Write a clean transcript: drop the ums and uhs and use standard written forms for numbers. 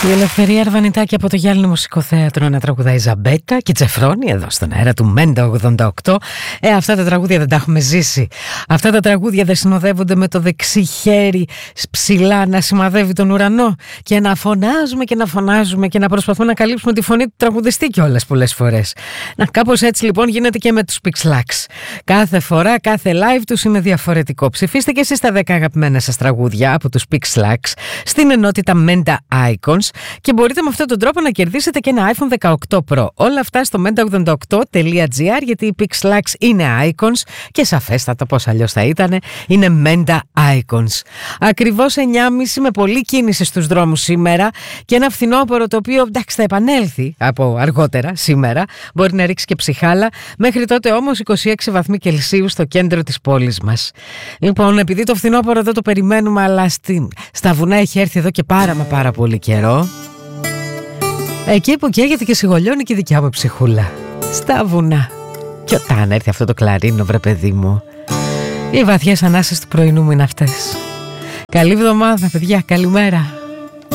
Η Ελευθερία Αρβανιτάκη από το Γυάλινο Μουσικοθέατρο να τραγουδάει Ζαμπέτα και Τσεφρώνη εδώ στον αέρα του Μέντα 88. Αυτά τα τραγούδια δεν τα έχουμε ζήσει. Αυτά τα τραγούδια δεν συνοδεύονται με το δεξί χέρι ψηλά να σημαδεύει τον ουρανό και να φωνάζουμε και να φωνάζουμε και να προσπαθούμε να καλύψουμε τη φωνή του τραγουδιστή κιόλας πολλές φορές. Να, κάπως έτσι λοιπόν γίνεται και με τους Pixlax. Κάθε φορά, κάθε live τους είναι διαφορετικό. Ψηφίστε και εσείς τα 10 αγαπημένα σας τραγούδια από τους Pixlax στην ενότητα Menda Icons και μπορείτε με αυτόν τον τρόπο να κερδίσετε και ένα iPhone 18 Pro. Όλα αυτά στο menda88.gr, γιατί οι Pixlax είναι icons και σαφέστατα πώς αλλιώς θα ήτανε, είναι Menda Icons. Ακριβώς 9.30 με πολλή κίνηση στους δρόμους σήμερα και ένα φθινόπωρο το οποίο εντάξει θα επανέλθει από αργότερα σήμερα, μπορεί να ρίξει και ψυχάλα, μέχρι τότε όμως 26 βαθμοί Κελσίου στο κέντρο της πόλης μας. Λοιπόν, επειδή το φθινόπωρο δεν το περιμένουμε, αλλά στα βουνά έχει έρθει εδώ και πάρα πολύ καιρό, εκεί που καίγεται και σιγολιώνει και η δικιά μου ψυχούλα, στα βουνά. Και όταν έρθει αυτό το κλαρίνο, βρε παιδί μου, οι βαθιές ανάσες του πρωινού μου είναι αυτές. Καλή εβδομάδα παιδιά, καλημέρα.